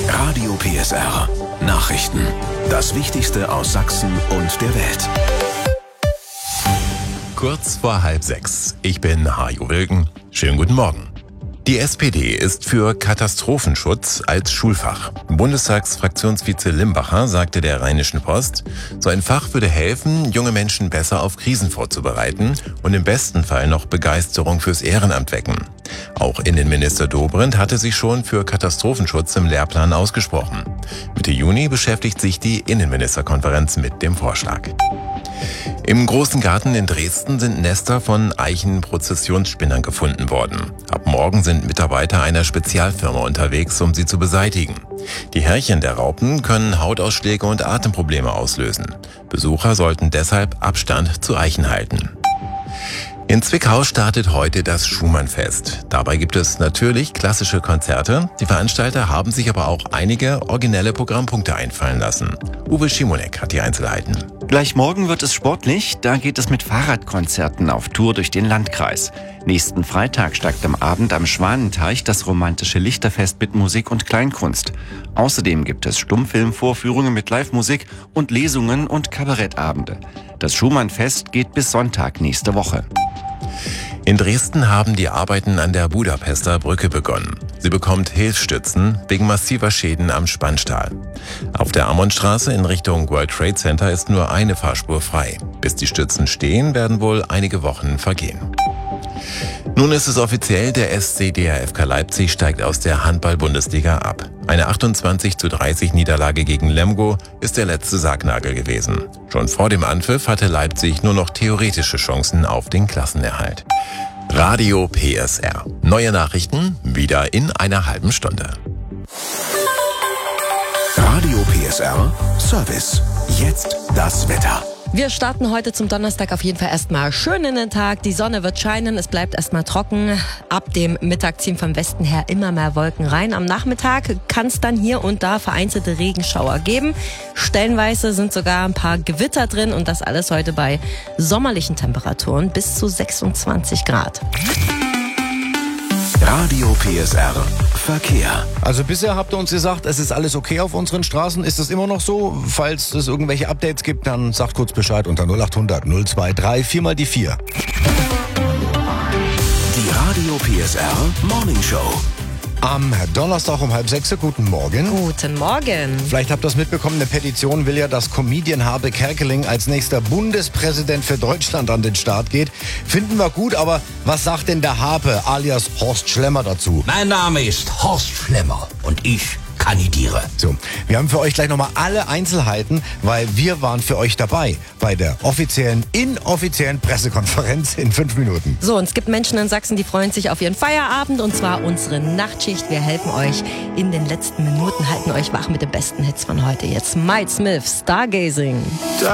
Radio PSR. Nachrichten. Das Wichtigste aus Sachsen und der Welt. Kurz vor 5:30. Ich bin Hajo Wilken. Schönen guten Morgen. Die SPD ist für Katastrophenschutz als Schulfach. Bundestagsfraktionsvize Limbacher sagte der Rheinischen Post, so ein Fach würde helfen, junge Menschen besser auf Krisen vorzubereiten und im besten Fall noch Begeisterung fürs Ehrenamt wecken. Auch Innenminister Dobrindt hatte sich schon für Katastrophenschutz im Lehrplan ausgesprochen. Mitte Juni beschäftigt sich die Innenministerkonferenz mit dem Vorschlag. Im Großen Garten in Dresden sind Nester von Eichenprozessionsspinnern gefunden worden. Ab morgen sind Mitarbeiter einer Spezialfirma unterwegs, um sie zu beseitigen. Die Härchen der Raupen können Hautausschläge und Atemprobleme auslösen. Besucher sollten deshalb Abstand zu Eichen halten. In Zwickau startet heute das Schumann-Fest. Dabei gibt es natürlich klassische Konzerte. Die Veranstalter haben sich aber auch einige originelle Programmpunkte einfallen lassen. Uwe Schimonek hat die Einzelheiten. Gleich morgen wird es sportlich, da geht es mit Fahrradkonzerten auf Tour durch den Landkreis. Nächsten Freitag steigt am Abend am Schwanenteich das romantische Lichterfest mit Musik und Kleinkunst. Außerdem gibt es Stummfilmvorführungen mit Live-Musik und Lesungen und Kabarettabende. Das Schumann-Fest geht bis Sonntag nächste Woche. In Dresden haben die Arbeiten an der Budapester Brücke begonnen. Sie bekommt Hilfsstützen wegen massiver Schäden am Spannstahl. Auf der Ammonstraße in Richtung World Trade Center ist nur eine Fahrspur frei. Bis die Stützen stehen, werden wohl einige Wochen vergehen. Nun ist es offiziell, der SC DHFK Leipzig steigt aus der Handball-Bundesliga ab. Eine 28:30 Niederlage gegen Lemgo ist der letzte Sargnagel gewesen. Schon vor dem Anpfiff hatte Leipzig nur noch theoretische Chancen auf den Klassenerhalt. Radio PSR. Neue Nachrichten wieder in einer halben Stunde. Radio PSR Service. Jetzt das Wetter. Wir starten heute zum Donnerstag auf jeden Fall erstmal schön in den Tag. Die Sonne wird scheinen, es bleibt erstmal trocken. Ab dem Mittag ziehen vom Westen her immer mehr Wolken rein. Am Nachmittag kann es dann hier und da vereinzelte Regenschauer geben. Stellenweise sind sogar ein paar Gewitter drin und das alles heute bei sommerlichen Temperaturen bis zu 26 Grad. Radio PSR Verkehr. Also bisher habt ihr uns gesagt, es ist alles okay auf unseren Straßen. Ist das immer noch so? Falls es irgendwelche Updates gibt, dann sagt kurz Bescheid unter 0800 023 4 mal die 4. Die Radio PSR Morning Show. Am Donnerstag um 5:30. Guten Morgen. Guten Morgen. Vielleicht habt ihr es mitbekommen, eine Petition will ja, dass Comedian Habe Kerkeling als nächster Bundespräsident für Deutschland an den Start geht. Finden wir gut, aber was sagt denn der Habe alias Horst Schlemmer dazu? Mein Name ist Horst Schlemmer und ich kandidiere. So, wir haben für euch gleich nochmal alle Einzelheiten, weil wir waren für euch dabei bei der inoffiziellen Pressekonferenz in 5 Minuten. So, und es gibt Menschen in Sachsen, die freuen sich auf ihren Feierabend und zwar unsere Nachtschicht. Wir helfen euch in den letzten Minuten, halten euch wach mit den besten Hits von heute. Jetzt Mike Smith, Stargazing.